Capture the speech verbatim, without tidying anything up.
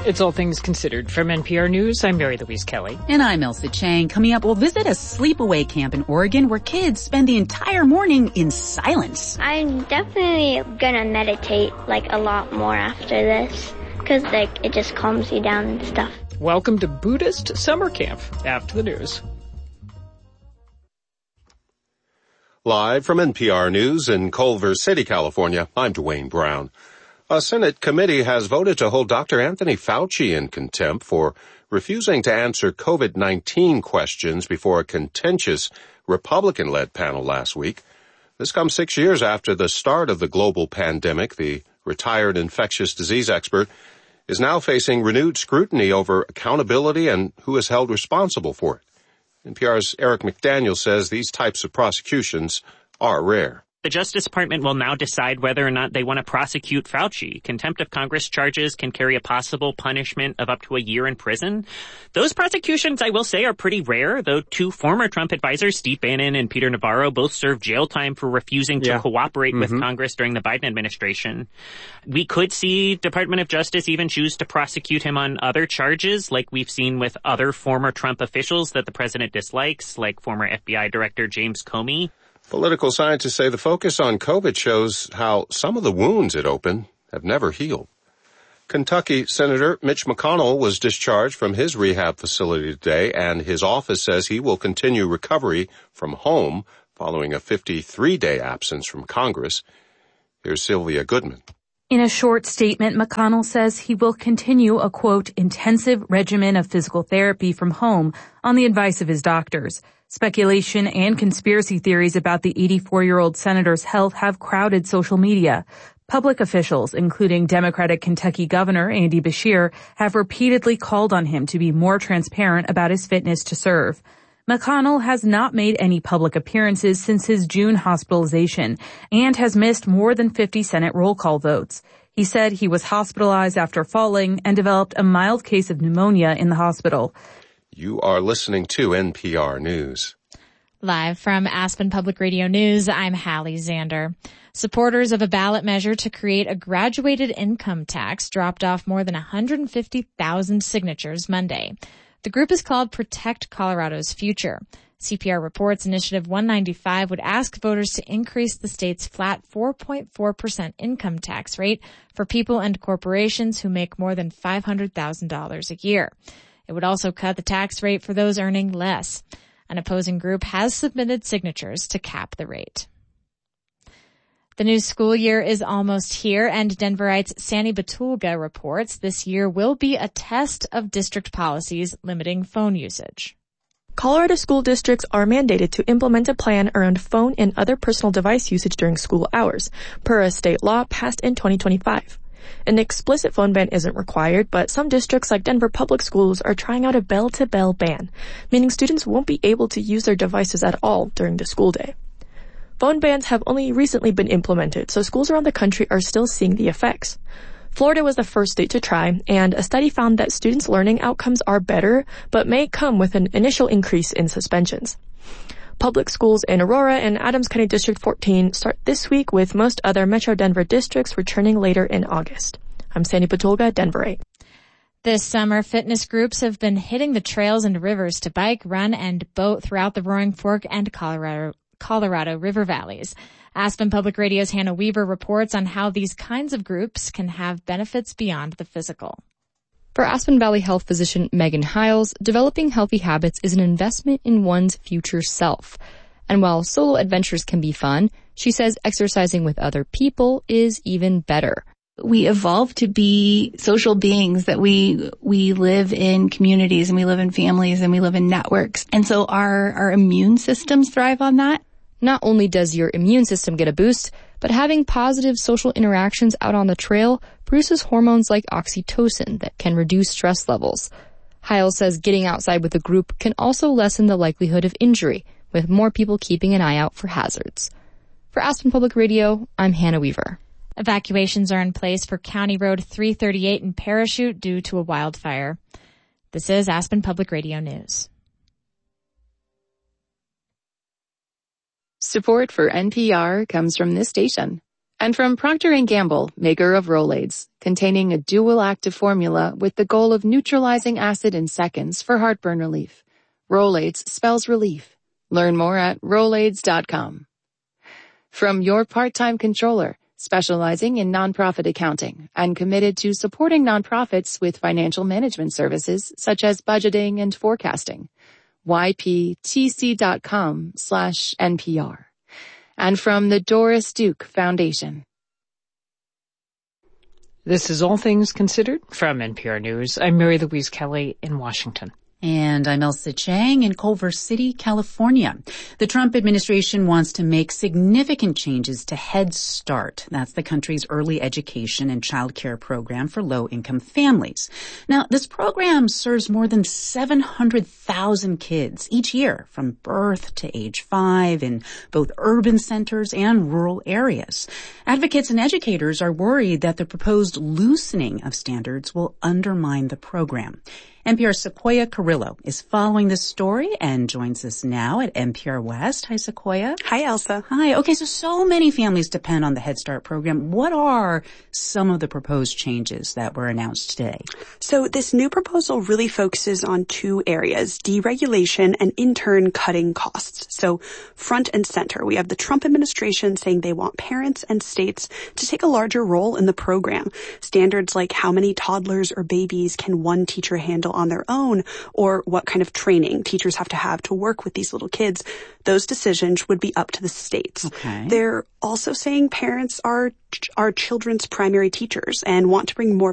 It's All Things Considered. From N P R News, I'm Mary Louise Kelly. And I'm Elsa Chang. Coming up, we'll visit a sleepaway camp in Oregon where kids spend the entire morning in silence. I'm definitely gonna meditate, like, a lot more after this, because, like, it just calms you down and stuff. Welcome to Buddhist Summer Camp, after the news. Live from N P R News in Culver City, California, I'm Dwayne Brown. A Senate committee has voted to hold Doctor Anthony Fauci in contempt for refusing to answer COVID nineteen questions before a contentious Republican-led panel last week. This comes six years after the start of the global pandemic. The retired infectious disease expert is now facing renewed scrutiny over accountability and who is held responsible for it. N P R's Eric McDaniel says these types of prosecutions are rare. The Justice Department will now decide whether or not they want to prosecute Fauci. Contempt of Congress charges can carry a possible punishment of up to a year in prison. Those prosecutions, I will say, are pretty rare, though two former Trump advisors, Steve Bannon and Peter Navarro, both served jail time for refusing to yeah. cooperate mm-hmm. with Congress during the Biden administration. We could see Department of Justice even choose to prosecute him on other charges, like we've seen with other former Trump officials that the president dislikes, like former F B I Director James Comey. Political scientists say the focus on COVID shows how some of the wounds it opened have never healed. Kentucky Senator Mitch McConnell was discharged from his rehab facility today, and his office says he will continue recovery from home following a fifty-three day absence from Congress. Here's Sylvia Goodman. In a short statement, McConnell says he will continue a, quote, intensive regimen of physical therapy from home on the advice of his doctors. Speculation and conspiracy theories about the eighty-four-year-old senator's health have crowded social media. Public officials, including Democratic Kentucky Governor Andy Beshear, have repeatedly called on him to be more transparent about his fitness to serve. McConnell has not made any public appearances since his June hospitalization and has missed more than fifty Senate roll call votes. He said he was hospitalized after falling and developed a mild case of pneumonia in the hospital. You are listening to N P R News. Live from Aspen Public Radio News, I'm Hallie Zander. Supporters of a ballot measure to create a graduated income tax dropped off more than one hundred fifty thousand signatures Monday. The group is called Protect Colorado's Future. C P R reports Initiative one ninety-five would ask voters to increase the state's flat four point four percent income tax rate for people and corporations who make more than five hundred thousand dollars a year. It would also cut the tax rate for those earning less. An opposing group has submitted signatures to cap the rate. The new school year is almost here, and Denverite's Sandy Batulga reports this year will be a test of district policies limiting phone usage. Colorado school districts are mandated to implement a plan around phone and other personal device usage during school hours, per a state law passed in twenty twenty-five. An explicit phone ban isn't required, but some districts like Denver Public Schools are trying out a bell-to-bell ban, meaning students won't be able to use their devices at all during the school day. Phone bans have only recently been implemented, so schools around the country are still seeing the effects. Florida was the first state to try, and a study found that students' learning outcomes are better, but may come with an initial increase in suspensions. Public schools in Aurora and Adams County District fourteen start this week, with most other Metro Denver districts returning later in August. I'm Sandy Patulga, Denverite. This summer, fitness groups have been hitting the trails and rivers to bike, run, and boat throughout the Roaring Fork and Colorado, Colorado River valleys. Aspen Public Radio's Hannah Weaver reports on how these kinds of groups can have benefits beyond the physical. For Aspen Valley Health physician Megan Hiles, developing healthy habits is an investment in one's future self. And while solo adventures can be fun, she says exercising with other people is even better. We evolve to be social beings, that we we live in communities and we live in families and we live in networks. And so our, our immune systems thrive on that. Not only does your immune system get a boost, but having positive social interactions out on the trail produces hormones like oxytocin that can reduce stress levels. Hiles says getting outside with a group can also lessen the likelihood of injury, with more people keeping an eye out for hazards. For Aspen Public Radio, I'm Hannah Weaver. Evacuations are in place for County Road three thirty-eight in Parachute due to a wildfire. This is Aspen Public Radio News. Support for N P R comes from this station And from Procter and Gamble, maker of Rolaids, containing a dual active formula with the goal of neutralizing acid in seconds for heartburn relief. Rolaids spells relief. Learn more at rolaids dot com. From your part-time controller, specializing in nonprofit accounting and committed to supporting nonprofits with financial management services such as budgeting and forecasting. Y P T C dot com slash N P R. And from the Doris Duke Foundation. This is All Things Considered from N P R News. I'm Mary Louise Kelly in Washington. And I'm Elsa Chang in Culver City, California. The Trump administration wants to make significant changes to Head Start. That's the country's early education and child care program for low-income families. Now, this program serves more than seven hundred thousand kids each year from birth to age five in both urban centers and rural areas. Advocates and educators are worried that the proposed loosening of standards will undermine the program. N P R's Sequoia Carrillo is following this story and joins us now at N P R West. Hi, Sequoia. Hi, Elsa. Hi. Okay, so so many families depend on the Head Start program. What are some of the proposed changes that were announced today? So this new proposal really focuses on two areas, deregulation and in turn cutting costs. So front and center, we have the Trump administration saying they want parents and states to take a larger role in the program. Standards like how many toddlers or babies can one teacher handle on their own, or what kind of training teachers have to have to work with these little kids, those decisions would be up to the states. Okay. They're also saying parents are are children's primary teachers and want to bring more